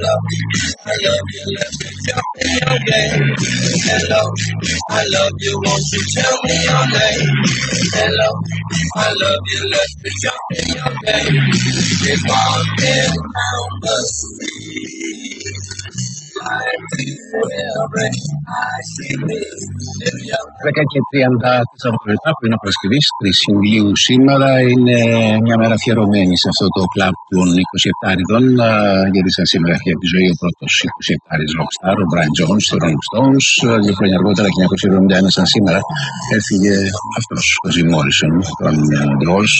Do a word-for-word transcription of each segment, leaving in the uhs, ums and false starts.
I love you, let me jump in your game. Hello, I love you, won't you tell me your name? Hello, I love you, let me jump in your game. We're walking down the street, like wherever I see me. δέκα και τριάντα τέσσερα λεπτά που είναι Παρασκευή, τρεις Ιουλίου σήμερα, είναι μια μέρα αφιερωμένη σε αυτό το κλαμπ των εικοσιεπτάριδων, γιατί σαν σήμερα έχει από τη ζωή ο πρώτος εικοσιεπτάρης rockstar, ο Brian Jones, το Rolling Stones. Δύο χρόνια αργότερα, χίλια εννιακόσια εβδομήντα ένα, σαν σήμερα, έφυγε αυτός, ο Jim Morrison, των The Doors.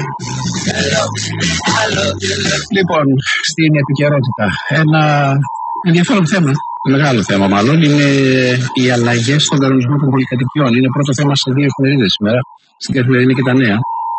Λοιπόν, στην επικαιρότητα, ένα ενδιαφέρον θέμα. Το μεγάλο θέμα, μάλλον, είναι οι αλλαγές στον κανονισμό των πολυκατοικιών. Είναι πρώτο θέμα σε δύο εφημερίδες σήμερα, στην Καθημερινή και τα Νέα.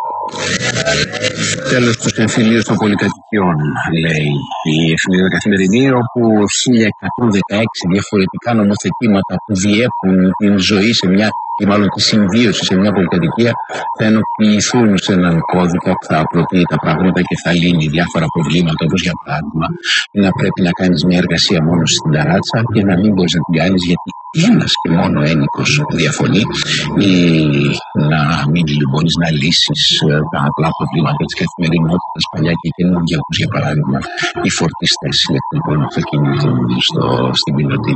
Τέλος του εμφυλίου των πολυκατοικιών, λέει η εφημερίδα Καθημερινή, όπου χίλια εκατόν δεκαέξι διαφορετικά νομοθετήματα που διέπουν την ζωή σε μια, ή μάλλον τη συμβίωση σε μια πολυκατοικία, θα ενοποιηθούν σε έναν κώδικα που θα απλοποιεί τα πράγματα και θα λύνει διάφορα προβλήματα, όπως για παράδειγμα να πρέπει να κάνεις μια εργασία μόνο στην ταράτσα και να μην μπορείς να την κάνεις γιατί ένας και μόνο ένικος διαφωνεί, ή να μην μπορείς να λύσεις τα απλά προβλήματα της καθημερινότητας παλιά και καινούργια, όπως για παράδειγμα οι φορτιστές ηλεκτρικών αυτοκινήτων στο, στην πιλωτή.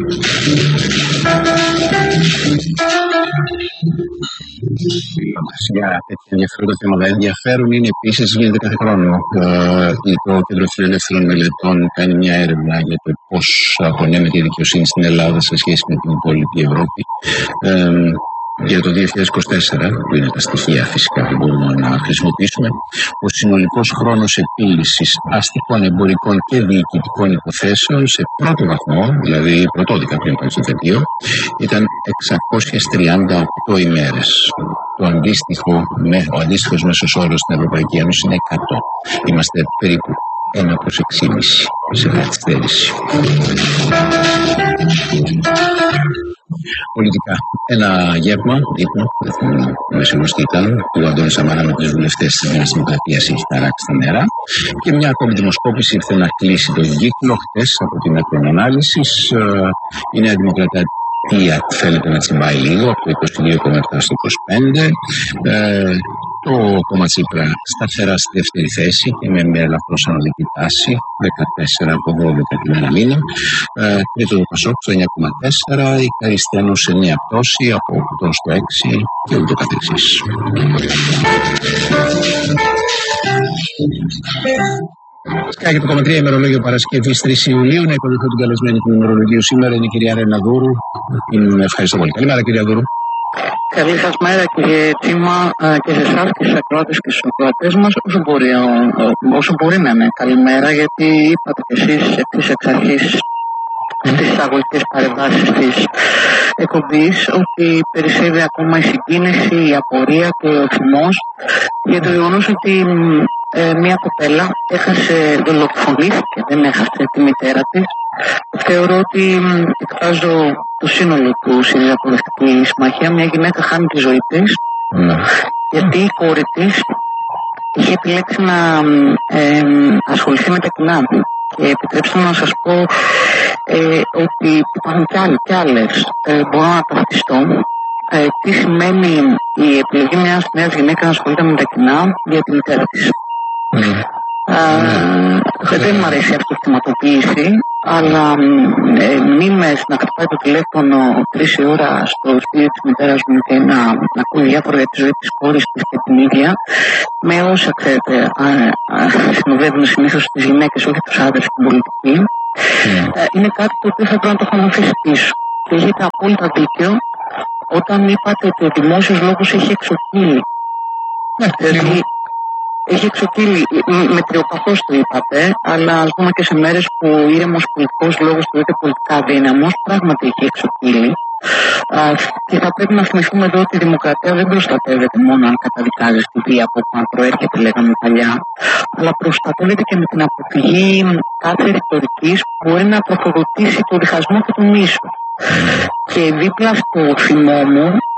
Για τέτοια ενδιαφέροντα θέματα ενδιαφέρον είναι επίσης, γίνεται κάθε χρόνο, το Κέντρο Φιλελεύθερων Μελετών κάνει μια έρευνα για το πώς απονέμεται η δικαιοσύνη στην Ελλάδα σε σχέση με την υπόλοιπη Ευρώπη. Για το δύο χιλιάδες είκοσι τέσσερα, που είναι τα στοιχεία φυσικά που μπορούμε να χρησιμοποιήσουμε, ο συνολικός χρόνος επίλυσης αστικών, εμπορικών και διοικητικών υποθέσεων σε πρώτο βαθμό, δηλαδή πρωτόδικα πριν πάει στο θετίο, ήταν εξακόσιες τριάντα οκτώ ημέρες. Το αντίστοιχο, ο αντίστοιχος μέσος όρος στην Ευρωπαϊκή Ένωση είναι εκατό. Είμαστε περίπου ένα προς έξι κόμμα πέντε σε καθυστέρηση. Πολιτικά. Ένα γεύμα, ύπνο, δεν θυμάμαι σίγουρος τι ήταν, του Αντώνη Σαμαρά με τους βουλευτές της Νέας Δημοκρατίας έχει ταράξει τα νερά. Και μια ακόμη δημοσκόπηση ήρθε να κλείσει τον κύκλο χτες από την Ακρονανάλυση. Η Νέα Δημοκρατία φαίνεται να τσιμπάει λίγο, από το είκοσι δύο κόμμα επτά στο είκοσι πέντε. Ε, το κόμμα Τσίπρα σταθερά στη δεύτερη θέση και με μια ελαφρώς ανωδική τάση, δεκατέσσερα από δώδεκα την ένα μήνα. Ε, τρίτο το Πασόκ στο εννιά κόμμα τέσσερα, η Καριστιανό σε εννιά πτώση, από οκτώ στο έξι και ούτω καθεξής. Σκάγει το κόμμα τρία, ημερολόγιο Παρασκευής τρεις Ιουλίου. Να υποδεχθώ την καλεσμένη του ημερολογίου σήμερα, είναι η κυρία Ρένα Δούρου. Την ευχαριστώ πολύ. Καλημέρα, κυρία Δούρου. Καλή σας μέρα, κύριε Τσίμα, και σε εσάς και στους ακροάτες και στους ακροατές μας, όσο μπορεί, όσο μπορεί να είναι καλημέρα, γιατί είπατε κι εσείς ευθύς εξ αρχής στις εισαγωγικές παρεμβάσεις της εκπομπής ότι περισσεύει ακόμα η συγκίνηση, η απορία και ο θυμός για το γεγονός ότι ε, μια κοπέλα έχασε, δολοφονήθηκε, δεν έχασε τη μητέρα της. Θεωρώ ότι εκφράζω το σύνολο του ΣΥΡΙΖΑ Προοδευτική Συμμαχία. Μια γυναίκα χάνει τη ζωή της mm. γιατί η κόρη της είχε επιλέξει να ε, ασχοληθεί με τα κοινά. Και επιτρέψτε να σας πω ε, ότι υπάρχουν και άλλοι και άλλες. Ε, μπορώ να ταυτιστώ ε, τι σημαίνει η επιλογή μιας νέας γυναίκας να ασχολείται με τα κοινά για τη μητέρα της. Mm. Ε, δεν μου αρέσει αυτή η θεματοποίηση, αλλά ε, μήμες να χτυπάει το τηλέφωνο τρεις η ώρα στο σπίτι της μητέρας μου και να, να ακούει διάφορα για τη ζωή της κόρης της και την ίδια, με όσα ξέρετε συνοδεύουν συνήθως τις γυναίκες, όχι τους άντρες στην πολιτική, mm. ε, είναι κάτι το οποίο θα πρέπει να το είχαμε αφήσει πίσω. Και έχετε απόλυτα δίκιο όταν είπατε ότι ο δημόσιος λόγος έχει εξοκύλει. Δηλαδή, έχει εξοκύλει, με τριοπαθώς το είπατε, αλλά ας πούμε και σε μέρες που ο ήρεμος πολιτικός λόγος του είτε πολιτικά δύναμος, πράγματι έχει εξοκύλει. Και θα πρέπει να θυμηθούμε εδώ ότι η δημοκρατία δεν προστατεύεται μόνο αν καταδικάζει τη βία από όπου προέρχεται, λέγαμε παλιά, αλλά προστατεύεται και με την αποφυγή κάθε ρητορικής που μπορεί να τροφοδοτήσει το διχασμό και το μίσο. Και δίπλα στο θυμό μου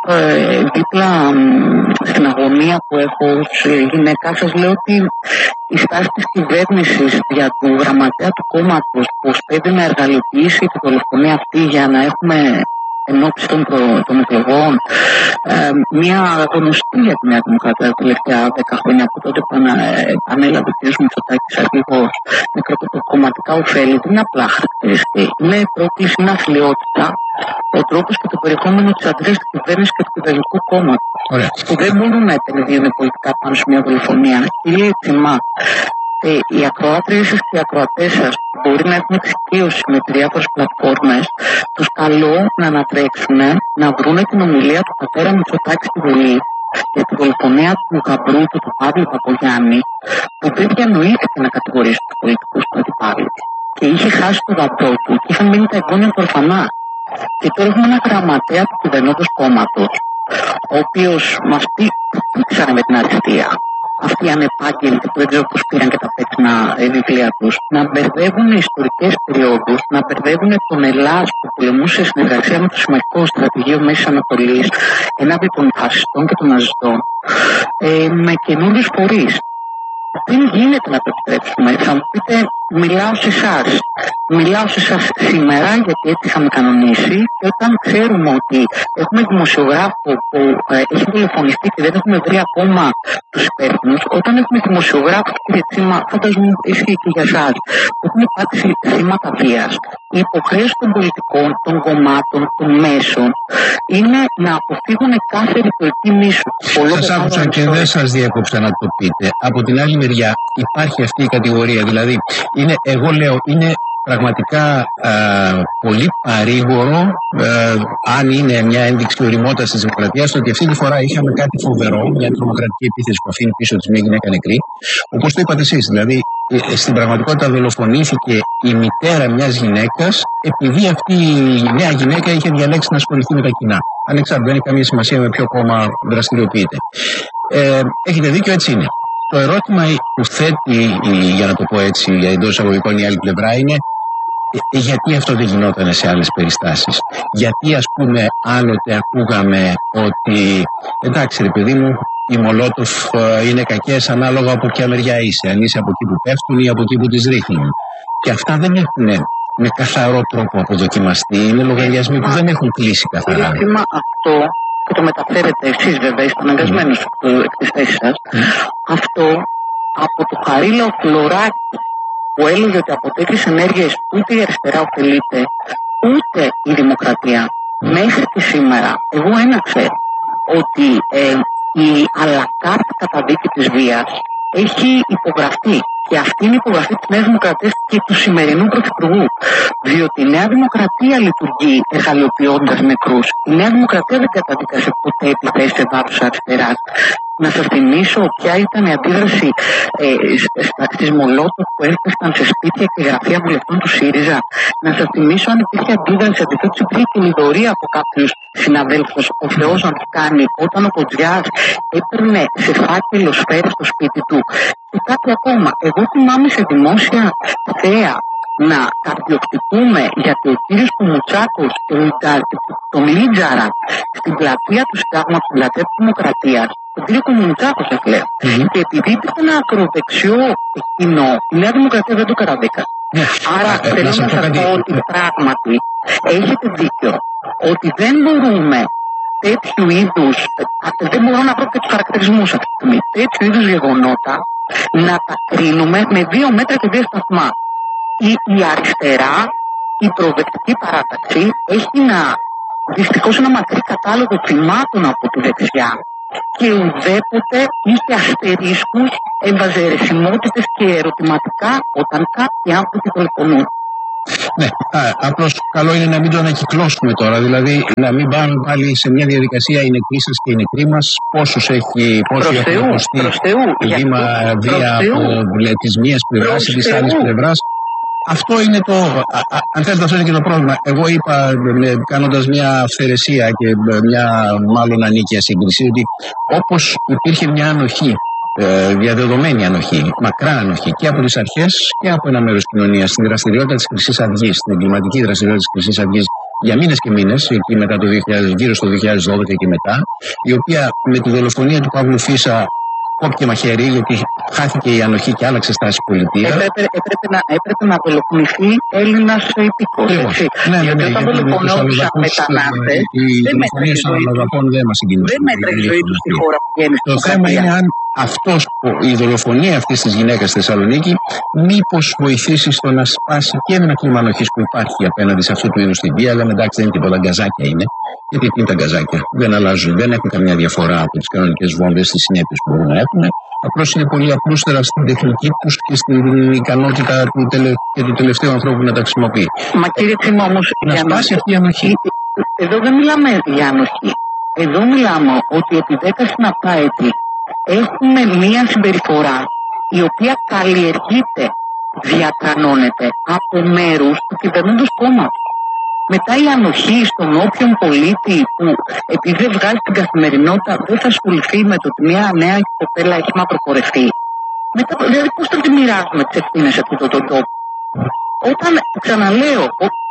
ε, δίπλα στην αγωνία που έχω ως γυναίκα, σας λέω ότι η στάση της κυβέρνησης για του γραμματέα του κόμματος που σπέβδει να εργαλειοποιήσει τη δολοφονία αυτή για να έχουμε ενόψει των, των εκλογών, ε, μια γνωστή για τη Νέα Δημοκρατία τα τελευταία δέκα χρόνια, από τότε που ανέλαβε ο κ. Μητσοτάκης αρχηγός, μικροκομματικά ωφέλη, δεν είναι απλά χαρακτηριστική. Είναι πρόκληση, είναι αθλειότητα, ο τρόπος και το περιεχόμενο της αντρίας της κυβέρνησης και του κυβερνητικού κόμματος, που δεν μπορούν να επενδύουν πολιτικά πάνω σε μια δολοφονία. Κύριε Τσιμά, Ε, οι ακροάτριες σας και οι ακροατές σας που μπορεί να έχουν εξοικείωση με τις διάφορες πλατφόρμες, τους καλώ να ανατρέξουν, να βρούνε την ομιλία του πατέρα Μητσοτάκη στη Βουλή για τη δολοφονία του γαμπρού του, του Παύλου Παπογιάννη, που δεν διανοήθηκε να κατηγορήσει τους πολιτικούς του αντιπάλους. Και είχε χάσει τον γαμπρό του και είχαν μείνει τα εγγόνια του ορφανά. Και τώρα έχουμε ένα γραμματέα του κυβερνώντος κόμματος, ο οποίος μας πει τι ξέραμε με την αριστεία. Αυτοί οι ανεπάγγελτοι που δεν ξέρω πώς πήραν και τα πέτσινα βιβλία τους, να μπερδεύουν ιστορικές περιόδους, να μπερδεύουν τον Ελλάς που πολεμούσε σε συνεργασία με το Συμμαχικό Στρατηγείο Μέσης Ανατολής ενάντια των φασιστών και των ναζιστών, ε, με καινούριους φορείς. Δεν γίνεται να το επιτρέψουμε. Θα μου πείτε, μιλάω σε εσάς. Μιλάω σε εσάς σήμερα, γιατί έτσι είχαμε κανονίσει, και όταν ξέρουμε ότι έχουμε δημοσιογράφο που ε, έχει δολοφονηθεί και δεν έχουμε βρει ακόμα τους υπεύθυνους, όταν έχουμε δημοσιογράφο, κύριε Τσίμα, φαντάζομαι ισχύει και για εσάς, που έχουν υπάρξει θύματα βίας, η υποχρέωση των πολιτικών, των κομμάτων, των μέσων είναι να αποφύγουν κάθε ρητορική μίσου. Σας άκουσα και δεν σας διέκοψα να το πείτε. Από την άλλη μεριά υπάρχει αυτή η κατηγορία. Δηλαδή, είναι, εγώ λέω, είναι πραγματικά α, πολύ παρήγορο, α, αν είναι μια ένδειξη ωριμότητας της δημοκρατίας, ότι αυτή τη φορά είχαμε κάτι φοβερό, μια τρομοκρατική επίθεση που αφήνει πίσω της μια γυναίκα νεκρή. Όπως το είπατε εσείς, δηλαδή στην πραγματικότητα δολοφονήθηκε η μητέρα μιας γυναίκας, επειδή αυτή η νέα γυναίκα είχε διαλέξει να ασχοληθεί με τα κοινά. Ανεξάρτητα, δεν έχει καμία σημασία με ποιο κόμμα δραστηριοποιείται. Ε, έχετε δίκιο, έτσι είναι. Το ερώτημα που θέτει, για να το πω έτσι, για εντός εισαγωγικών η άλλη πλευρά είναι γιατί αυτό δεν γινόταν σε άλλες περιστάσεις. Γιατί, ας πούμε, άλλοτε ακούγαμε ότι εντάξει ρε παιδί μου, οι Μολότοφ είναι κακές ανάλογα από ποια μεριά είσαι. Αν είσαι από εκεί που πέφτουν ή από εκεί που τις ρίχνουν. Και αυτά δεν έχουν με καθαρό τρόπο αποδοκιμαστεί. Είναι λογαριασμοί που δεν έχουν κλείσει καθαρά. Ζήτημα αυτό, και το μεταφέρετε εσείς βέβαια, είστε αναγκασμένοι εκ της θέσης σας, αυτό από το Χαρίλαο Φλωράκη που έλεγε ότι από τέτοιες ενέργειες ούτε η αριστερά ωφελείται, ούτε η δημοκρατία. Μέχρι και σήμερα, εγώ ένα ξέρω, ότι ε, η αλακάρτ καταδίκη της βίας έχει υπογραφεί. Και αυτή είναι η υπογραφή της Νέας Δημοκρατίας και του σημερινού Πρωθυπουργού. Διότι η Νέα Δημοκρατία λειτουργεί εργαλειοποιώντας νεκρούς. Η Νέα Δημοκρατία δεν καταδίκασε ποτέ επιθέσεις σε βάρος αριστεράς. Να σας θυμίσω ποια ήταν η αντίδραση ε, στις Μολότοφ που έφτασαν σε σπίτια και γραφεία βουλευτών του ΣΥΡΙΖΑ. Να σας θυμίσω αν υπήρχε αντίδραση, αντιθέτως υπήρχε και λιδωρία από κάποιους συναδέλφους, ο Θεός να το κάνει, όταν ο Κοτζιάς έπαιρνε σε φάκελο σφαίρα στο σπίτι του. Και κάτι ακόμα, εγώ θυμάμαι σε δημόσια θέα να καρδιοκτυπούμε γιατί ο κύριος Κουμουτσάκος τον Λίτζαρα στην πλατεία του Συντάγματος, στην πλατεία της Δημοκρατίας, τον κύριο Κουμουτσάκο σας λέω. Mm-hmm. Και επειδή υπήρχε ένα ακροδεξιό κοινό, η Νέα Δημοκρατία δεν το καταδίκασε. Yeah. Άρα yeah. θέλω yeah. να σας πω ότι πράγματι έχετε δίκιο, ότι δεν μπορούμε τέτοιου είδους, δεν μπορώ να βρω και τους χαρακτηρισμούς αυτή τη στιγμή, τέτοιου είδους γεγονότα να τα κρίνουμε με δύο μέτρα και δύο σταθμά. Η, η αριστερά, η προοδευτική παράταξη έχει να, δυστυχώς ένα μακρύ κατάλογο θυμάτων από τη δεξιά και ουδέποτε είχε αστερίσκους, έβαζε αιρεσιμότητες και ερωτηματικά όταν κάποιοι άνθρωποι δολοφονούν. Ναι, α, απλώς καλό είναι να μην το ανακυκλώσουμε τώρα, δηλαδή να μην πάμε πάλι σε μια διαδικασία η νεκρή σας και η νεκρή μας, πόσους έχει, πόσοι έχουν υποστεί βήμα βία από της μίας πλευράς ή της άλλης πλευράς. Αυτό είναι το, α, α, αν θέλετε αυτό είναι και το πρόβλημα. Εγώ είπα κάνοντας μια αυθαιρεσία και μια μάλλον ανίκια σύγκριση ότι όπως υπήρχε μια ανοχή, ε, διαδεδομένη ανοχή, μακρά ανοχή και από τις αρχές και από ένα μέρος της κοινωνίας στην δραστηριότητα της Χρυσής Αυγής, στην εγκληματική δραστηριότητα της Χρυσής Αυγής για μήνες και μήνες, εκεί μετά το δύο χιλιάδες, γύρω στο δύο χιλιάδες δώδεκα και μετά, η οποία με τη δολοφονία του Παύλου Φίσα κόπηκε μαχαίρι, γιατί χάθηκε η ανοχή και άλλαξε στάση πολιτεία. Έπρεπε, έπρεπε, να, έπρεπε να δολοφονηθεί Έλληνας υπηκός. Ναι, ναι, ναι, γιατί όταν δολοφονόντουσαν μετανάστες, δεν μέτρησε η ζωή τους. Δεν μέτρησε η ζωή τους στη χώρα που γέννησε. Το θέμα είναι αν αυτός, η δολοφονία αυτής της γυναίκας στη Θεσσαλονίκη, μήπως βοηθήσει στο να σπάσει και ένα κλίμα ανοχής που υπάρχει απέναντι σε αυτού του είδους τη βία. Αλλά εντάξει, δεν είναι τίποτα, γκαζάκια είναι. Γιατί τι είναι τα γκαζάκια? Δεν αλλάζουν, δεν έχουν καμιά διαφορά από τις κανονικές βόμβες, τις συνέπειες που μπορούν να έχουν. Απλώς είναι πολύ απλούστερα στην τεχνική τους και στην ικανότητα του τελε... και του τελευταίου ανθρώπου να τα χρησιμοποιεί. Μα κύριε Τσίμα, όμως, να σπάσει αυτή η ανοχή. Εδώ δεν μιλάμε για ανοχή. Εδώ μιλάμε ότι επί δέκα συναπτά έτη έχουμε μία συμπεριφορά η οποία καλλιεργείται, διατρανώνεται από μέρους του κυβερνώντος κόμματος. Μετά η ανοχή στον όποιον πολίτη που επειδή δεν βγάζει την καθημερινότητα δεν θα ασχοληθεί με το ότι μια νέα κοπέλα έχει μαυροπορευτεί. Μετά, δηλαδή πώς θα τη μοιράζουμε τις ευθύνες σε αυτόν τον τόπο? Όταν, ξαναλέω,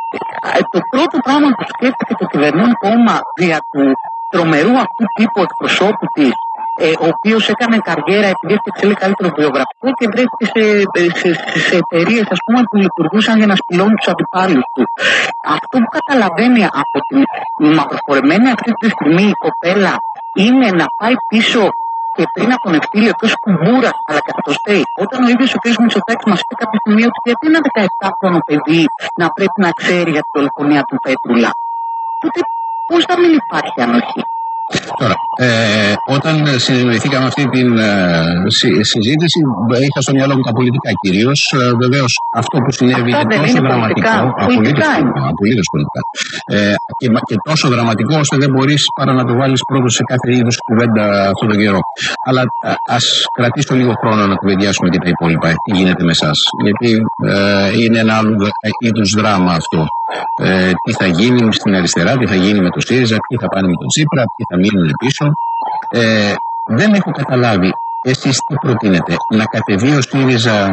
το πρώτο πράγμα που σκέφτηκε το κυβερνών κόμμα δια του τρομερού αυτού τύπου εκπροσώπου της, Ε, ο οποίος έκανε καριέρα επειδή έφτιαξε καλύτερο βιογραφικό και βρέθηκε σε, σε, σε, σε εταιρείες, ας πούμε, που λειτουργούσαν για να σπηλώνουν τους αντιπάλους του. Αυτό που καταλαβαίνει από την μαυροφορεμένη αυτή τη στιγμή η κοπέλα είναι να πάει πίσω και πριν από τον ευτήλιο τόσο κουμπούρας, αλλά και αυτό στέει. Όταν ο ίδιος ο κ. Μητσοτάκης μας είπε κάποια στιγμή ότι γιατί ένα δεκαεπτάχρονο παιδί να πρέπει να ξέρει για την δολοφονία του Πέτρουλα, τότε πώς θα μην υπάρχει ανοχή? Τώρα, ε, όταν συνεννοηθήκαμε αυτή τη ε, συζήτηση, είχα στο μυαλό μου τα πολιτικά κυρίως. Ε, βεβαίως, αυτό που συνέβη είναι τόσο δραματικό. Απολύτως πολιτικά. Ε, και, και τόσο δραματικό ώστε δεν μπορείς παρά να το βάλεις πρώτο σε κάθε είδους κουβέντα αυτόν τον καιρό. Αλλά ας κρατήσω λίγο χρόνο να κουβεντιάσουμε και τα υπόλοιπα. Τι γίνεται με εσάς? Γιατί ε, είναι ένα άλλο είδους δράμα αυτό. Ε, τι θα γίνει στην αριστερά, τι θα γίνει με το ΣΥΡΙΖΑ, ποιοι θα πάνε με τον Τσίπρα, ποιοι θα μείνουν πίσω. Ε, δεν έχω καταλάβει εσείς τι προτείνετε, να κατεβεί ο ΣΥΡΙΖΑ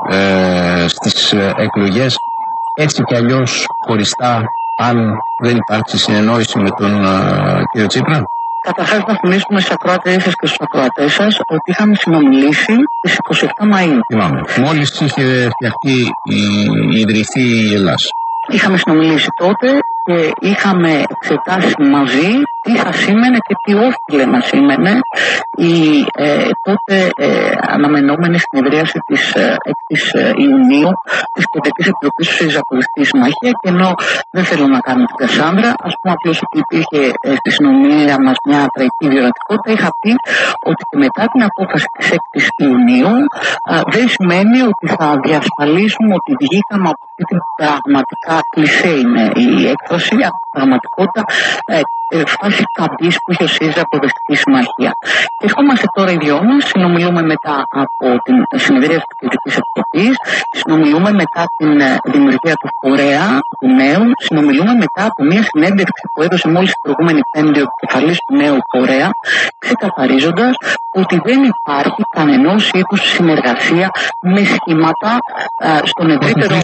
ε, στις εκλογές έτσι κι αλλιώς χωριστά, αν δεν υπάρξει συνεννόηση με τον ε, κύριο Τσίπρα? Καταρχάς να θυμίσουμε στις ακροατές σας και στους ακροατές σας ότι είχαμε συνομιλήσει στις είκοσι επτά Μαΐου. Θυμάμαι. Μόλις είχε φτιαχτεί, η, ιδρυθεί η Ελλάδα. Είχαμε συνομιλήσει τότε και είχαμε εξετάσει μαζί τι θα σήμαινε και τι όφιλε να σήμαινε η ε, τότε ε, αναμενόμενη συνεδρίαση της ε, έκτη Ιουνίου της Κεντρικής Επιτροπής του ΣΥΡΙΖΑ Πολιτική Συμμαχία. Και ενώ δεν θέλω να κάνω την Κασάνδρα, ας πούμε απλώς ότι υπήρχε ε, στη συνομιλία μας μια τραγική διορατικότητα, είχα πει ότι και μετά την απόφαση της έκτη Ιουνίου α, δεν σημαίνει ότι θα διασφαλίσουμε ότι βγήκαμε από αυτή την πραγματικά κλισέ είναι η έκφραση, από την πραγματικότητα ε, φάση καμπής που είχε ο ΣΥΡΙΖΑ Προοδευτική Συμμαχία. Και ερχόμαστε τώρα οι δυο μας, συνομιλούμε μετά από την συνεδρία της Κεντρικής Επιτροπής, συνομιλούμε μετά την δημιουργία του φορέα του νέου, συνομιλούμε μετά από μια συνέντευξη που έδωσε μόλις την προηγούμενη Πέμπτη ο επικεφαλής του νέου φορέα, ξεκαθαρίζοντας ότι δεν υπάρχει κανενός είδους συνεργασία με σχήματα α, στον ευρύτερο.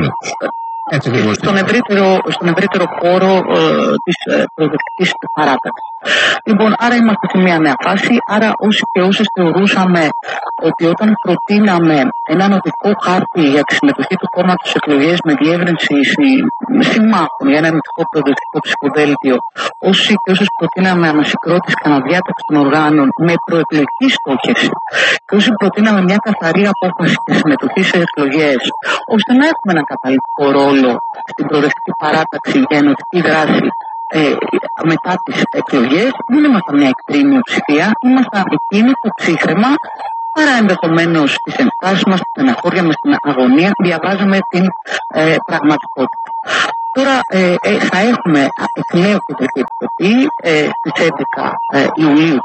Έτσι, στον, ευρύτερο, στον ευρύτερο χώρο ε, της ε, προοδευτικής παράταξης. Λοιπόν, άρα είμαστε σε μια νέα φάση, άρα όσοι και όσες θεωρούσαμε ότι όταν προτείναμε έναν οδικό χάρτη για τη συμμετοχή του κόμματος στις εκλογές με διεύρυνση συμμάχων για ένα ενωτικό προοδευτικό ψηφοδέλτιο, όσοι και όσες προτείναμε ανασυγκρότηση και αναδιάταξη των οργάνων με προεκλογική στόχευση και όσοι προτείναμε μια καθαρή απόφαση και συμμετοχή σε εκλογές, ώστε να έχουμε ένα καταλητικό ρόλο στην προοδευτική παράταξη για ενωτική δράση ε, μετά τις εκλογές, δεν ήμασταν μια εκτρή μειοψηφία, ήμασταν εκείνοι που ψύχραιμα, παρά ενδεχομένως στις ενστάσεις μας, στην αναχώρια μας, στην αγωνία, διαβάζαμε την ε, πραγματικότητα. Τώρα ε, ε, θα έχουμε εκ νέου Κεντρική Επιτροπή ε, στις έντεκα ε, Ιουλίου πια.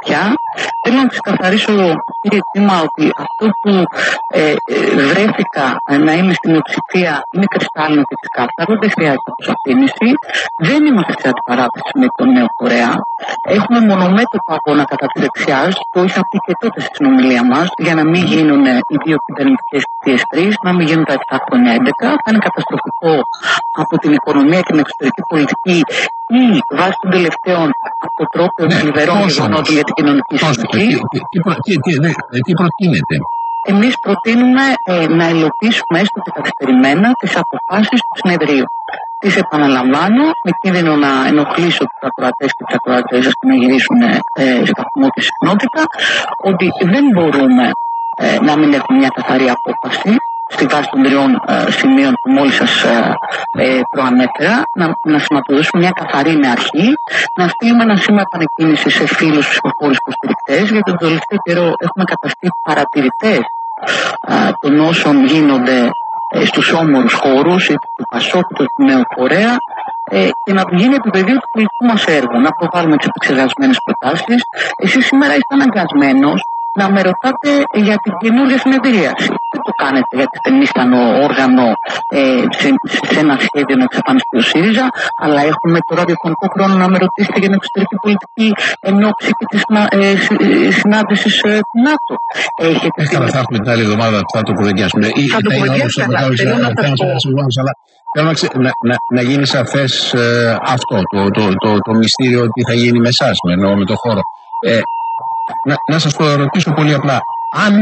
Θέλω να ξεκαθαρίσω, κύριε Τσίμα, ότι αυτό που ε, ε, βρέθηκα ε, να είμαι στην μειοψηφία είναι κρυστάλλινο και ξεκάθαρο, δεν χρειάζεται αποσαφήνιση. Δεν είμαστε σε αντιπαράθεση με τον Νέο Κορέα. Έχουμε μονομέτωπο αγώνα κατά τη δεξιά, το είχα πει και τότε στη συνομιλία μας, για να μην γίνουν οι δύο κυβερνητικές θητείες τρεις, να μην γίνουν τα επτά χρόνια έντεκα. Θα είναι καταστροφικό από την οικονομία και την εξωτερική πολιτική ή βάσει των τελευταίων αποτρόπαιων ναι, θλιβερών γεγονότων για την κοινωνική συνοχή. Τι, τι, τι, τι προτείνετε? Εμείς προτείνουμε ε, να υλοποιήσουμε έστω και καθυστερημένα τις αποφάσεις του συνεδρίου. Τις επαναλαμβάνω, με κίνδυνο να ενοχλήσω τους ακροατές και τις ακροατές σας και να γυρίσουν ε, σταθμό και συχνότητα, ότι δεν μπορούμε ε, να μην έχουμε μια καθαρή απόφαση στη βάση των τριών ε, σημείων που μόλις σας ε, ε, προανέφερα, να, να σηματοδοτήσουμε μια καθαρή με αρχή, να στείλουμε ένα σήμα επανεκκίνησης σε φίλους ψηφοφόρους υποστηρικτές, γιατί τον τελευταίο καιρό έχουμε καταστεί παρατηρητές ε, των όσων γίνονται ε, στους όμορους χώρους, είτε του Πασόκ είτε του Νέου Κορέα, ε, και να γίνει επίπεδο του πολιτικού μας έργου, να προβάλλουμε τις επεξεργασμένες προτάσεις. Εσείς σήμερα είστε αναγκασμένος να με ρωτάτε για την καινούργια συνεδρίαση. Δεν το κάνετε γιατί δεν ήσταν όργανο ε, σε, σε ένα σχέδιο να εξαφανιστεί ο ΣΥΡΙΖΑ, αλλά έχουμε το ραδιοφωνικό χρόνο να με ρωτήσετε για την εξωτερική πολιτική εν ώψη και τη ε, συνάντηση ε, του ΝΑΤΟ. Έχετε ε, καλά, θα έχουμε την άλλη εβδομάδα, θα το κουβεντιάσουμε. Θα το κουβεντιάσουμε, αλλά θέλω να σας πω. Θέλω να, να, να, να γίνει σαφές ε, αυτό, το, το, το, το, το μυστήριο ότι θα γίνει με εσάς, με, με το χώρο. Ε, Να, να σας το ρωτήσω πολύ απλά. Αν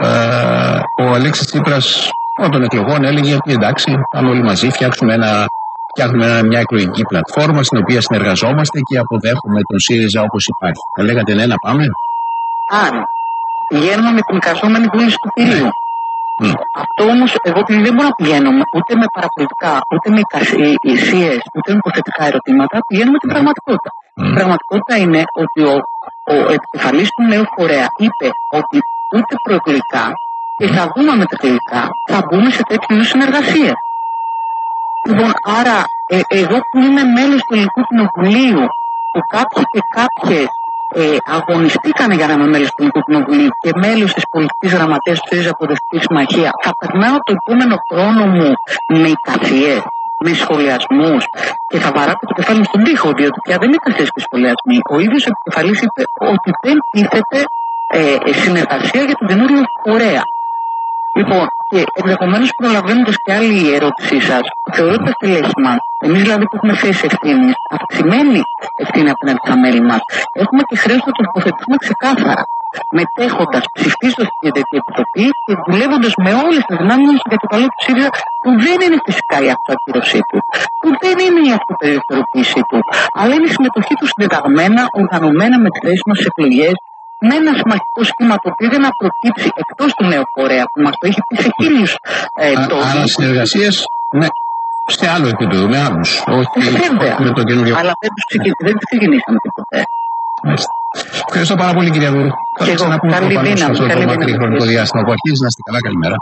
ε, ο Αλέξης Τσίπρας από των εκλογών έλεγε ότι εντάξει, πάμε όλοι μαζί, φτιάξουμε, ένα, φτιάχνουμε ένα, μια εκλογική πλατφόρμα στην οποία συνεργαζόμαστε και αποδέχουμε τον ΣΥΡΙΖΑ όπως υπάρχει. Θα λέγατε ναι, να πάμε? Αν πηγαίνουμε με την εικαζόμενη βούληση του κυρίου. Mm. Αυτό όμως, εγώ δεν μπορώ να πηγαίνω ούτε με παραπολιτικά, ούτε με εικασίες, ούτε με υποθετικά ερωτήματα, πηγαίνουμε την mm. πραγματικότητα. Mm. Η πραγματικότητα είναι ότι ο, ο επικεφαλής του Νέου Κορέα είπε ότι ούτε προεκλογικά και θα βγούμε μετεκλογικά, θα μπούμε σε τέτοιου είδους συνεργασίες. Λοιπόν, άρα, ε, εγώ που είμαι μέλος του Ελληνικού Κοινοβουλίου, που κάποιοι και κάποιες Ε, αγωνιστήκανε για να είμαι μέλος του Ελληνικού Κοινοβουλίου και μέλος της πολιτικής γραμματείας του ΣΥΡΙΖΑ Προοδευτική Συμμαχία, θα περνάω το επόμενο χρόνο μου με εικασίες, με σχολιασμούς και θα βαράτε το κεφάλι μου στον τοίχο, διότι πια δεν είναι εικασίες και σχολιασμοί. Ο ίδιος ο επικεφαλής είπε ότι δεν τίθεται ε, συνεργασία για τον καινούριο Κορέα. Λοιπόν, και ενδεχομένως προλαβαίνοντας και άλλη ερώτησή σας, θεωρώ ότι τα στελέχη μας, εμείς δηλαδή που έχουμε θέση ευθύνης, αυξημένη ευθύνη απέναντι στα μέλη μας, έχουμε και χρέος να το τοποθετήσουμε ξεκάθαρα. Μετέχοντας, ψηφίζοντας την Κεντρική Επιτροπή και δουλεύοντας με όλες τις δυνάμεις για το καλό του ΣΥΡΙΖΑ, που δεν είναι φυσικά η αυτοακύρωσή του, που δεν είναι η αυτοπεριθωριοποίησή του, αλλά είναι η συμμετοχή του συντεταγμένα, οργανωμένα με τη θέση μας στις εκλογές, με ένα συμμαχικό σχήμα το οποίο δεν να προκύψει εκτός του Νέου Κορέα που μας το έχει πει σε χίλιους ε, τόπους. Άρα συνεργασίες, ναι, σε άλλο επίπεδο, με άλλους, όχι με το καινούριο. Αλλά δεν τους δεν ξεκινήσαμε τίποτε. Ευχαριστώ πάρα πολύ, κυρία Δούρου. Και εγώ, καλή δύναμη. Σε αυτό το μακρύ χρονικό διάστημα που αρχίζει, να είστε καλά, καλημέρα.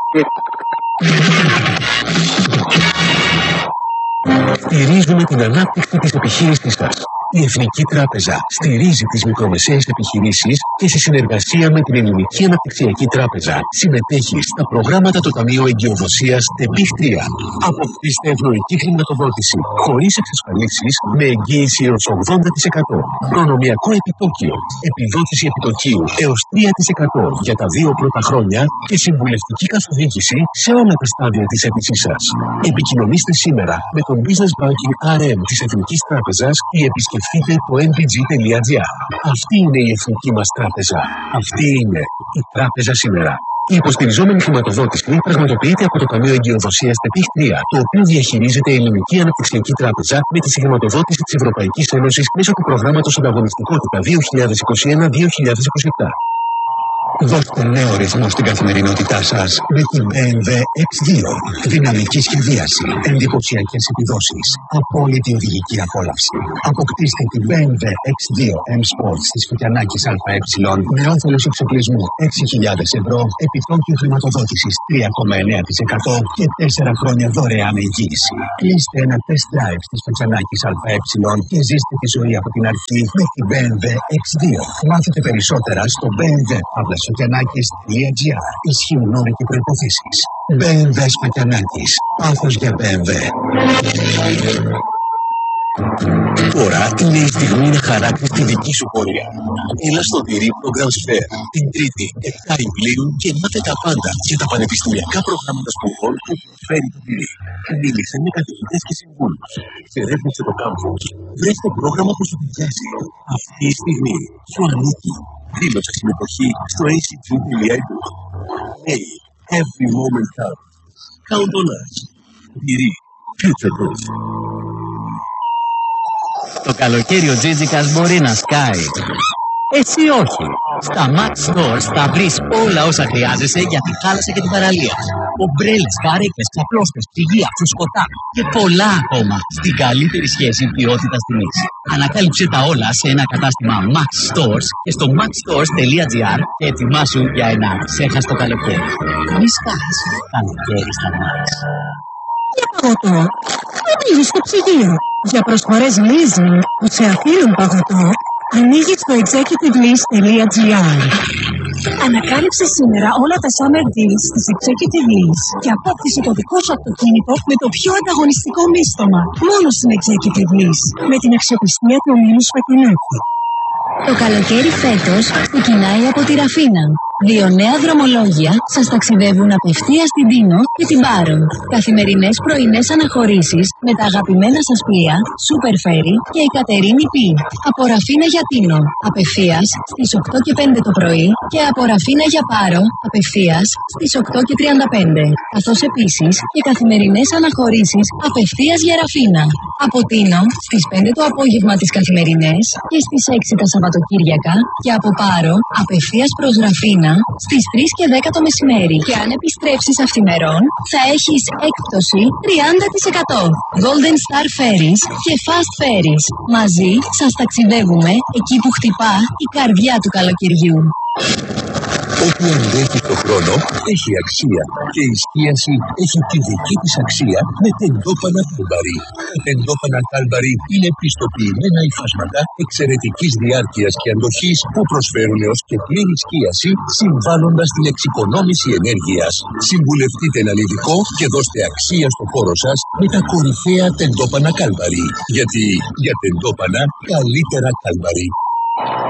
Στηρίζουμε την ανάπτυξη της επιχείρησής σας. Η Εθνική Τράπεζα στηρίζει τις μικρομεσαίες επιχειρήσεις και σε συνεργασία με την Ελληνική Αναπτυξιακή Τράπεζα συμμετέχει στα προγράμματα του Ταμείου Εγκυοδοσίας ΤΕΠΙΧ τρία. Αποκτήστε ευνοϊκή χρηματοδότηση χωρίς εξασφαλίσεις με εγγύηση έως ογδόντα τοις εκατό. Προνομιακό επιτόκιο, επιδότηση επιτοκίου έως τρία τοις εκατό για τα δύο πρώτα χρόνια και συμβουλευτική καθοδήγηση σε όλα τα στάδια της αίτησής σας. Επικοινωνήστε σήμερα με τον Business Banking αρ εμ της Εθνικής Τράπεζας ή επισκεφτείτε Επισκεφτείτε το εν πι τζι τελεία τζι άρ. Αυτή είναι η εθνική μας τράπεζα. Αυτή είναι η τράπεζα σήμερα. Η υποστηριζόμενη χρηματοδότηση πραγματοποιείται από το Ταμείο Εγκυοδοσίας ΤΕΠΙΧ τρία, το οποίο διαχειρίζεται η Ελληνική Αναπτυξιακή Τράπεζα με τη συγχρηματοδότηση της Ευρωπαϊκής Ένωσης μέσω του προγράμματος Ανταγωνιστικότητα δύο χιλιάδες είκοσι ένα με δύο χιλιάδες είκοσι επτά. Δώστε νέο ρυθμό στην καθημερινότητά σας με την μπι εμ ντάμπλιου εξ δύο. Δυναμική σχεδίαση, εντυπωσιακές επιδόσεις, απόλυτη οδηγική απόλαυση. Αποκτήστε την μπι εμ ντάμπλιου εξ δύο M Sports της Φωτιανάκης ΑΕ με όφελος εξοπλισμού έξι χιλιάδες ευρώ, επιτόκιο χρηματοδότησης τρία κόμμα εννέα τοις εκατό και τέσσερα χρόνια δωρεάν εγγύηση. Κλείστε ένα test drive της Φωτιανάκης ΑΕ και ζήστε τη ζωή από την αρχή με την μπι εμ ντάμπλιου εξ δύο. Μάθετε περισσότερα στο μπι εμ ντάμπλιου Σπατιανάκης τελεία τζι άρ. Ισχύουν όροι και προϋποθέσεις. μπι εμ ντάμπλιου Σπατιανάκης. Πάθος για μπι εμ ντάμπλιου. Τώρα είναι η στιγμή να χαράξεις τη δική σου πορεία. Έλα στο Τυρί Programs Fair την Τρίτη επτά Ιουλίου και μάθε τα πάντα για τα πανεπιστημιακά προγράμματα σπουδών που προσφέρει το Τυρί. Μίλησε με καθηγητές και συμβούλους. Ξερεύνησε το κάμπους. Βρες το πρόγραμμα που σου ταιριάζει. Αυτή η στιγμή σου ανήκει. Δήλωσε συμμετοχή στο έι σι τζι τελεία ι ντι. Hey, every moment counts. Count on us. Τυρί. Future proof. Το καλοκαίρι ο Τζίτζικας μπορεί να σκάει. Εσύ όχι. Στα Max Stores θα βρεις όλα όσα χρειάζεσαι για τη θάλασσα και την παραλία. Ομπρέλες, καρέκλες, ξαπλώστες, ψυγεία, φουσκωτά και πολλά ακόμα στην καλύτερη σχέση ποιότητας τιμής. Ανακάλυψε τα όλα σε ένα κατάστημα Max Stores και στο max stores τελεία τζι άρ και ετοιμάσου για ένα ξέχαστο καλοκαίρι. Μη σκάς. Καλοκαίρι στα Max. Για παγωτό, δεν πήγες στο ψυγείο. Για προσφορές leasing που σε αφήνουν παγωτό, ανοίγεις στο executive lease τελεία τζι άρ. Ανακάλυψε σήμερα όλα τα summer deals της Executive Lease και απόκτησε το δικό σου αυτοκίνητο με το πιο ανταγωνιστικό μίσθωμα. Μόνο στην Executive Lease, με την αξιοπιστία του ομίλου Σπατινάκη. Το καλοκαίρι φέτος ξεκινάει από τη Ραφίνα. Δύο νέα δρομολόγια σας ταξιδεύουν απευθείας στην Τίνο και την Πάρο. Καθημερινές πρωινές αναχωρήσεις με τα αγαπημένα σας πλοία Super Ferry και η Κατερίνη Π. Από Ραφίνα για Τίνο, απευθείας στις οκτώ και πέντε το πρωί και από Ραφίνα για Πάρο, απευθείας στις οκτώ και τριάντα πέντε. Καθώς επίσης και καθημερινές αναχωρήσεις απευθείας για Ραφίνα. Από Τίνο στις πέντε το απόγευμα τις καθημερινές και στις έξι τα Σαββατοκύριακα και από Πάρο απευθείας προς Ραφίνα στις τρεις και δέκα το μεσημέρι. Και αν επιστρέψεις αυθημερών θα έχεις έκπτωση τριάντα τοις εκατό. Golden Star Ferries και Fast Ferries. Μαζί σας ταξιδεύουμε εκεί που χτυπά η καρδιά του καλοκαιριού. Ό,τι αντέχει το χρόνο έχει αξία και η σκίαση έχει τη δική της αξία με τεντόπανα Κάλμπαρι. Τα τεντόπανα Κάλμπαρι είναι πιστοποιημένα υφάσματα εξαιρετικής διάρκειας και αντοχής που προσφέρουν έως και πλήρη σκίαση, συμβάλλοντας στην εξοικονόμηση ενέργειας. Συμβουλευτείτε έναν ειδικό και δώστε αξία στο χώρο σας με τα κορυφαία τεντόπανα Κάλμπαρι. Γιατί για τεντόπανα καλύτερα Κάλμπαρι.